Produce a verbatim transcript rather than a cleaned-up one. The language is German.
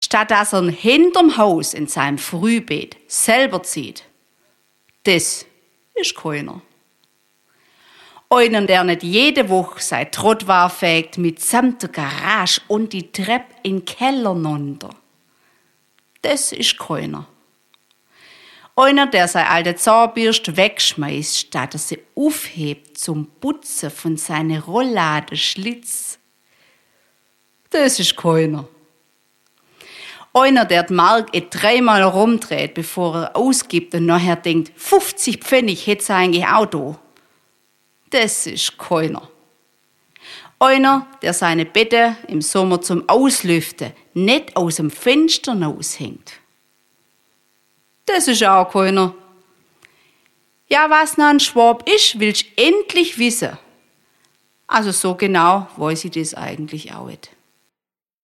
statt dass er hinterm Haus in seinem Frühbeet selber zieht. Das ist keiner. Einer, der nicht jede Woche sein Trottwar fegt mitsamt der Garage und die Treppe in den Keller runter. Das ist keiner. Einer, der seine alte Zahnbürste wegschmeißt, statt er sie aufhebt zum Putzen von seinen Rollladenschlitz. Das ist keiner. Einer, der die Mark dreimal rumdreht, bevor er ausgibt und nachher denkt, fünfzig Pfennig hätte sie eigentlich auch da. Das ist keiner. Einer, der seine Betten im Sommer zum Auslüften nicht aus dem Fenster raushängt. Das ist auch keiner. Ja, was noch ein Schwab ist, willst du endlich wissen. Also so genau weiß ich das eigentlich auch nicht.